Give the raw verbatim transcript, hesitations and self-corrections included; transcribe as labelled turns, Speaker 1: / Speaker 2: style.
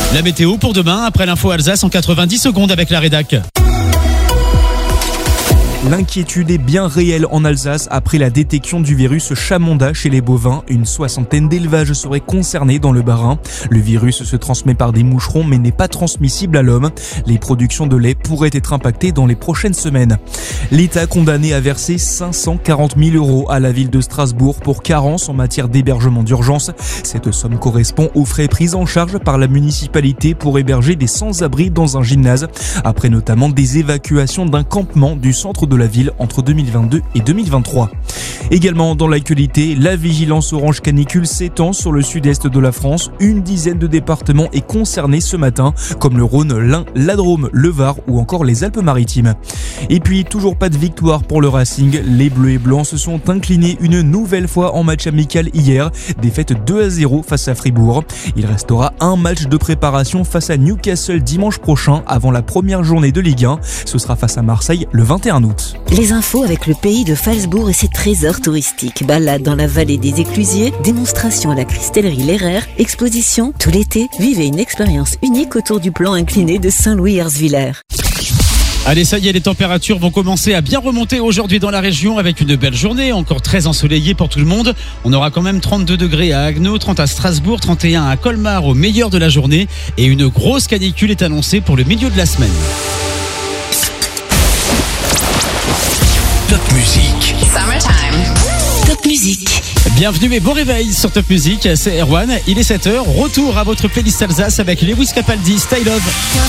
Speaker 1: La météo pour demain, après l'info Alsace en quatre-vingt-dix secondes avec la rédac.
Speaker 2: L'inquiétude est bien réelle en Alsace après la détection du virus Chamonda chez les bovins. Une soixantaine d'élevages seraient concernés dans le Bas-Rhin. Le virus se transmet par des moucherons mais n'est pas transmissible à l'homme. Les productions de lait pourraient être impactées dans les prochaines semaines. L'État condamné à verser cinq cent quarante mille euros à la ville de Strasbourg pour carence en matière d'hébergement d'urgence. Cette somme correspond aux frais pris en charge par la municipalité pour héberger des sans-abri dans un gymnase, après notamment des évacuations d'un campement du centre de la ville entre deux mille vingt-deux et deux mille vingt-trois. Également dans l'actualité, la vigilance orange canicule s'étend sur le sud-est de la France. Une dizaine de départements est concernée ce matin, comme le Rhône, l'Ain, la Drôme, le Var ou encore les Alpes-Maritimes. Et puis, toujours pas de victoire pour le Racing. Les Bleus et Blancs se sont inclinés une nouvelle fois en match amical hier. Défaite deux à zéro face à Fribourg. Il restera un match de préparation face à Newcastle dimanche prochain avant la première journée de Ligue un. Ce sera face à Marseille le vingt et un août.
Speaker 3: Les infos avec le pays de Phalsbourg et ses trésors touristiques. Balades dans la vallée des Éclusiers, démonstration à la cristallerie Lehrer, exposition tout l'été. Vivez une expérience unique autour du plan incliné de Saint-Louis-Herzwiller.
Speaker 1: Allez, ça y est, les températures vont commencer à bien remonter aujourd'hui dans la région avec une belle journée, encore très ensoleillée pour tout le monde. On aura quand même trente-deux degrés à Haguenau, trente à Strasbourg, trente et un à Colmar au meilleur de la journée. Et une grosse canicule est annoncée pour le milieu de la semaine.
Speaker 4: Top Music.
Speaker 3: Summertime. Top Music.
Speaker 1: Bienvenue et bon réveil sur Top Music, c'est Erwan. Il est sept heures, retour à votre playlist Alsace avec Lewis Capaldi, Style Love.